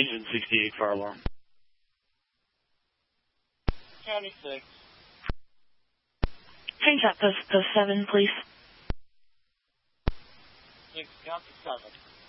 engine 68 fire alarm. County 6. Change that post 7, please. 6, count to 7.